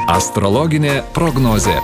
Astrologinė prognozė.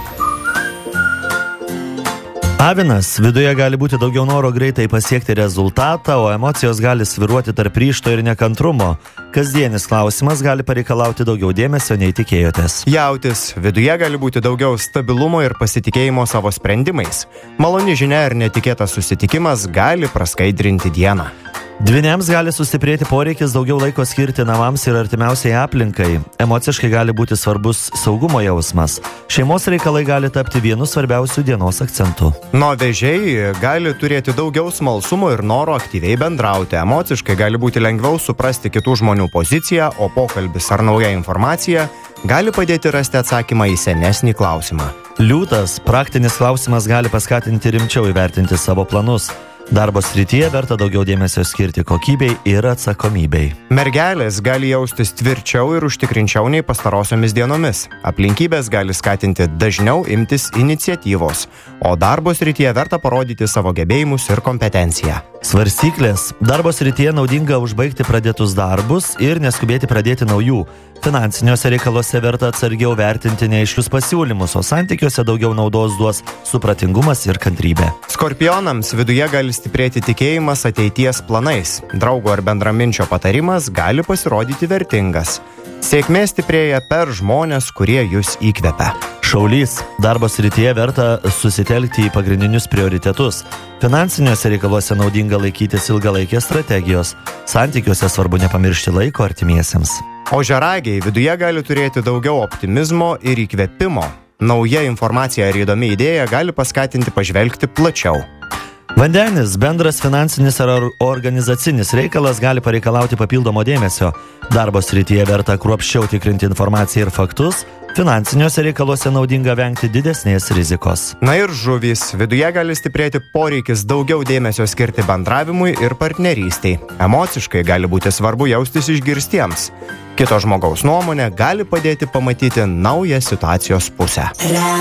Avinas, viduje gali būti daugiau noro greitai pasiekti rezultatą, o emocijos gali svyruoti tarp ryžto ir nekantrumo. Kasdienis klausimas gali pareikalauti daugiau dėmesio nei tikėjotės. Jautis, viduje gali būti daugiau stabilumo ir pasitikėjimo savo sprendimais. Maloni žinia ir netikėtas susitikimas gali praskaidrinti dieną. Dvyniams gali sustiprėti poreikis daugiau laiko skirti namams ir artimiausiai aplinkai. Emociškai gali būti svarbus saugumo jausmas. Šeimos reikalai gali tapti vienu svarbiausių dienos akcentų. Vėžiai gali turėti daugiau smalsumo ir noro aktyviai bendrauti. Emociškai gali būti lengviau suprasti kitų žmonių poziciją, o pokalbis ar nauja informacija gali padėti rasti atsakymą į senesnį klausimą. Liūtas, praktinis klausimas gali paskatinti rimčiau įvertinti savo planus. Darbo srityje verta daugiau dėmesio skirti kokybei ir atsakomybei. Mergelės gali jaustis tvirčiau ir užtikrinčiau nei pastarosiomis dienomis. Aplinkybės gali skatinti dažniau imtis iniciatyvos, o darbo srityje verta parodyti savo gebėjimus ir kompetenciją. Svarstyklės, darbo srityje naudinga užbaigti pradėtus darbus ir neskubėti pradėti naujų. Finansiniuose reikaluose verta atsargiau vertinti neaiškius pasiūlymus, o santykiuose daugiau naudos duos supratingumas ir kantrybė. Skorpionams viduje gali stiprėti tikėjimas ateities planais. Draugo ar bendraminčio patarimas gali pasirodyti vertingas. Sėkmė stiprėja per žmonės, kurie jūs įkvepia. Šaulys, darbo srityje verta susitelkti į pagrindinius prioritetus. Finansiniuose reikaluose naudinga laikytis ilgalaikės strategijos. Santykiuose svarbu nepamiršti laiko artimiesiems. Ožiaragiai viduje gali turėti daugiau optimizmo ir įkvėpimo. Nauja informacija ar įdomi idėja gali paskatinti pažvelgti plačiau. Vandenis, bendras finansinis ar organizacinis reikalas gali pareikalauti papildomo dėmesio. Darbo srityje verta kruopščiau tikrinti informaciją ir faktus. Finansiniuose reikaluose naudinga vengti didesnės rizikos. Na ir žuvys, viduje gali stiprėti poreikis daugiau dėmesio skirti bendravimui ir partnerystei. Emociškai gali būti svarbu jaustis išgirstiems. Kito žmogaus nuomonė gali padėti pamatyti naują situacijos pusę.